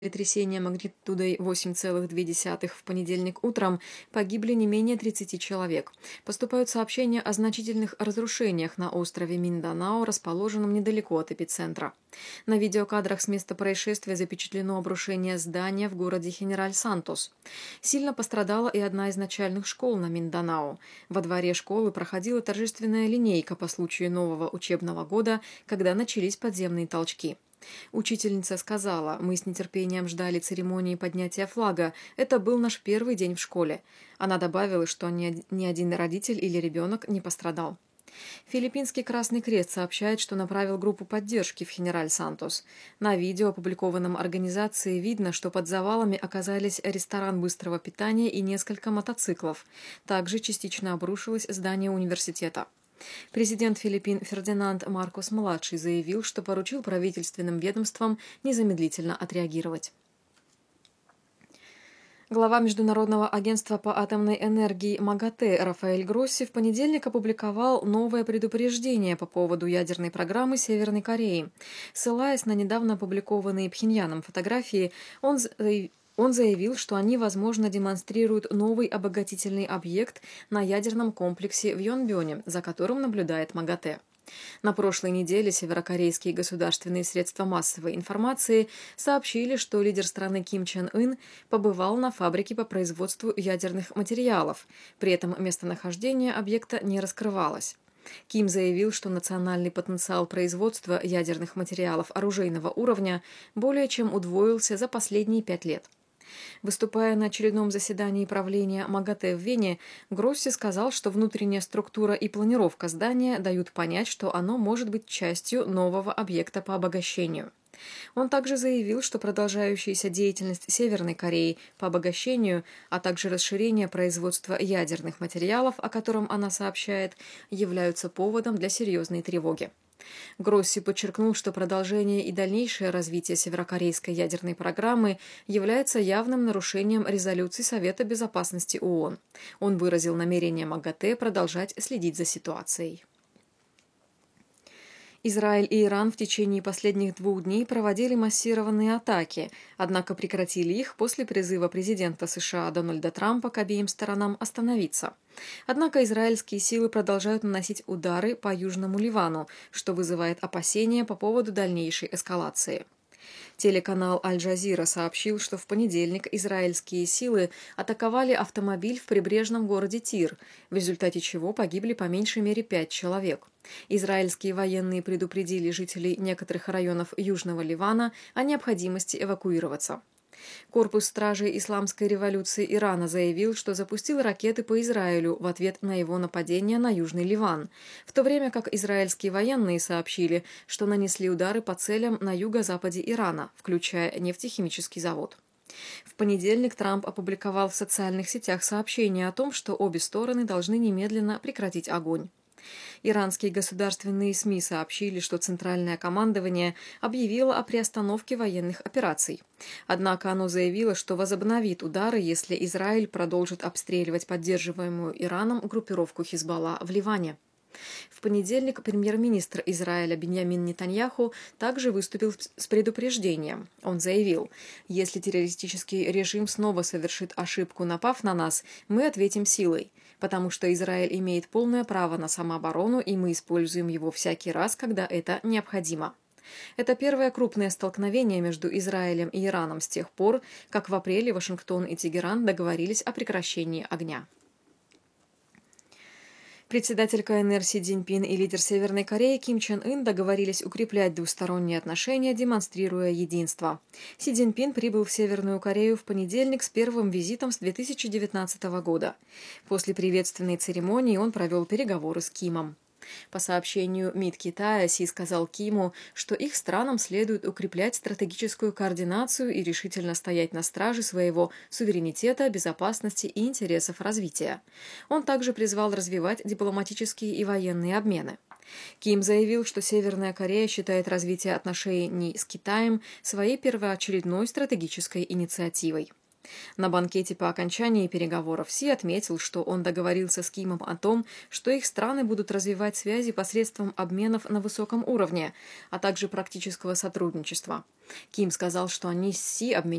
землетрясения магнитудой 8,2 в понедельник утром погибли не менее 30 человек. Поступают сообщения о значительных разрушениях на острове Минданао, расположенном недалеко от эпицентра. На видеокадрах с места происшествия запечатлено обрушение здания в городе Хенераль-Сантос. Сильно пострадала и одна из начальных школ на Минданао. Во дворе школы проходила торжественная линейка по случаю нового учебного года, когда начались подземные толчки. Учительница сказала: «Мы с нетерпением ждали церемонии поднятия флага. Это был наш первый день в школе». Она добавила, что ни один родитель или ребенок не пострадал. Филиппинский Красный Крест сообщает, что направил группу поддержки в Хенераль-Сантос. На видео, опубликованном организацией, видно, что под завалами оказались ресторан быстрого питания и несколько мотоциклов. Также частично обрушилось здание университета. Президент Филиппин Фердинанд Маркос-младший заявил, что поручил правительственным ведомствам незамедлительно отреагировать. Глава Международного агентства по атомной энергии МАГАТЭ Рафаэль Гросси в понедельник опубликовал новое предупреждение по поводу ядерной программы Северной Кореи. Ссылаясь на недавно опубликованные Пхеньяном фотографии, он заявил, что они, возможно, демонстрируют новый обогатительный объект на ядерном комплексе в Йонбёне, за которым наблюдает МАГАТЭ. На прошлой неделе северокорейские государственные средства массовой информации сообщили, что лидер страны Ким Чен Ын побывал на фабрике по производству ядерных материалов, при этом местонахождение объекта не раскрывалось. Ким заявил, что национальный потенциал производства ядерных материалов оружейного уровня более чем удвоился за последние 5 лет. Выступая на очередном заседании правления МАГАТЭ в Вене, Гросси сказал, что внутренняя структура и планировка здания дают понять, что оно может быть частью нового объекта по обогащению. Он также заявил, что продолжающаяся деятельность Северной Кореи по обогащению, а также расширение производства ядерных материалов, о котором она сообщает, являются поводом для серьезной тревоги. Гросси подчеркнул, что продолжение и дальнейшее развитие северокорейской ядерной программы является явным нарушением резолюций Совета безопасности ООН. Он выразил намерение МАГАТЭ продолжать следить за ситуацией. Израиль и Иран в течение последних 2 дней проводили массированные атаки, однако прекратили их после призыва президента США Дональда Трампа к обеим сторонам остановиться. Однако израильские силы продолжают наносить удары по Южному Ливану, что вызывает опасения по поводу дальнейшей эскалации. Телеканал Аль-Джазира сообщил, что в понедельник израильские силы атаковали автомобиль в прибрежном городе Тир, в результате чего погибли по меньшей мере 5 человек. Израильские военные предупредили жителей некоторых районов Южного Ливана о необходимости эвакуироваться. Корпус стражей Исламской революции Ирана заявил, что запустил ракеты по Израилю в ответ на его нападение на Южный Ливан, в то время как израильские военные сообщили, что нанесли удары по целям на юго-западе Ирана, включая нефтехимический завод. В понедельник Трамп опубликовал в социальных сетях сообщение о том, что обе стороны должны немедленно прекратить огонь. Иранские государственные СМИ сообщили, что Центральное командование объявило о приостановке военных операций. Однако оно заявило, что возобновит удары, если Израиль продолжит обстреливать поддерживаемую Ираном группировку Хизбалла в Ливане. В понедельник премьер-министр Израиля Биньямин Нетаньяху также выступил с предупреждением. Он заявил: «Если террористический режим снова совершит ошибку, напав на нас, мы ответим силой, потому что Израиль имеет полное право на самооборону, и мы используем его всякий раз, когда это необходимо». Это первое крупное столкновение между Израилем и Ираном с тех пор, как в апреле Вашингтон и Тегеран договорились о прекращении огня. Председатель КНР Си Цзиньпин и лидер Северной Кореи Ким Чен Ын договорились укреплять двусторонние отношения, демонстрируя единство. Си Цзиньпин прибыл в Северную Корею в понедельник с первым визитом с 2019 года. После приветственной церемонии он провел переговоры с Кимом. По сообщению МИД Китая, Си сказал Киму, что их странам следует укреплять стратегическую координацию и решительно стоять на страже своего суверенитета, безопасности и интересов развития. Он также призвал развивать дипломатические и военные обмены. Ким заявил, что Северная Корея считает развитие отношений с Китаем своей первоочередной стратегической инициативой. На банкете по окончании переговоров Си отметил, что он договорился с Кимом о том, что их страны будут развивать связи посредством обменов на высоком уровне, а также практического сотрудничества. Ким сказал, что они с Си обменяются